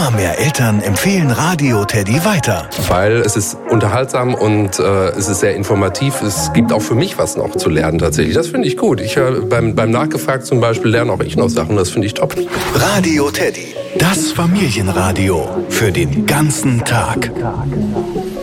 Immer mehr Eltern empfehlen Radio Teddy weiter. Weil es ist unterhaltsam und es ist sehr informativ. Es gibt auch für mich was noch zu lernen tatsächlich. Das finde ich gut. Ich beim Nachgefragt zum Beispiel lerne auch ich noch Sachen. Das finde ich top. Radio Teddy, das Familienradio für den ganzen Tag.